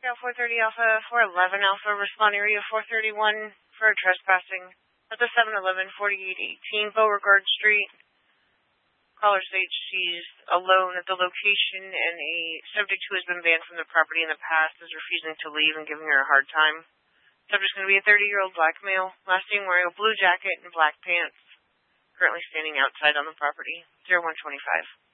Yeah, 430 Alpha, 411 Alpha, respond area 431 for trespassing at the 7-Eleven, 4818 Beauregard Street. Caller states she's alone at the location and a subject who has been banned from the property in the past is refusing to leave and giving her a hard time. Subject's going to be a 30-year-old black male, last seen wearing a blue jacket and black pants, currently standing outside on the property. 0125.